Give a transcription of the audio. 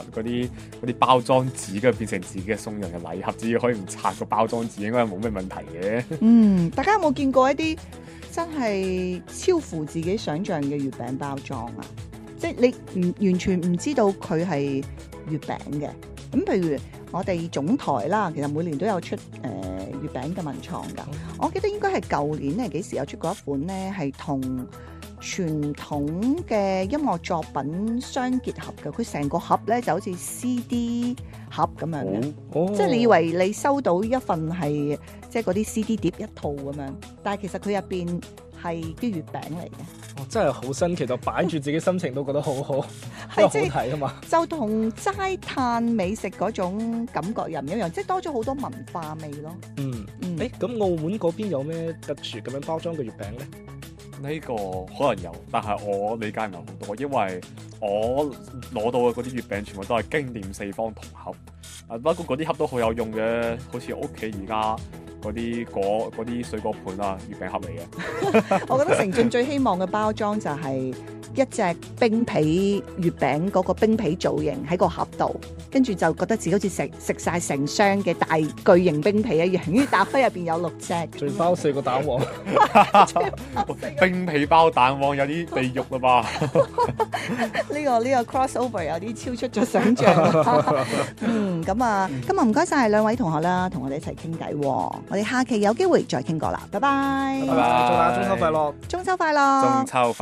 啲包裝紙，跟住變成自己嘅送人嘅禮盒，只要可以唔拆個包裝紙，應該係冇咩問題嘅。 大家有冇見過一啲真係超乎自己想象嘅月餅包裝啊？即係你完全唔知道佢係月餅嘅。咁譬如我哋總台啦，其實每年都有出月餅嘅文創㗎。我記得應該係舊年係幾時有出過一款咧，係同傳統嘅音樂作品相結合嘅。佢成個盒咧就好似 CD 盒咁樣嘅，即係你以為你收到一份係即係嗰啲 CD 碟一套咁樣，但係其實佢入邊係啲月餅嚟嘅。 真係好新奇，就擺住自己心情都覺得好好，因為好睇啊嘛。 就同齋嘆美食嗰種感覺又唔一樣，即係多咗好多文化味咯。 咁澳門嗰邊有咩特殊咁樣包裝嘅月餅咧？ 呢個可能有，但係我理解唔係好多，因為我攞到嘅嗰啲月餅全部都係經典四方銅盒。不過嗰啲盒都好有用嘅，好似我屋企而家嗰啲水果盤啊，月餅盒嚟嘅。 我覺得成俊最希望嘅包裝就係一隻冰皮月餅嗰個冰皮造型喺個盒度，跟住就覺得自己好似食晒成箱嘅大巨型冰皮一樣，於打開入邊有6隻， 仲包4個蛋黃。 冰皮包蛋黃有啲地獄啦吧？ 呢個 crossover 有啲超出咗想像。咁啊，今日唔該晒兩位同學啦，同我哋一齊傾偈。我哋下期有機會再傾過啦，拜拜。 拜拜，祝大家中秋快樂！ 中秋快樂！ 中秋快樂！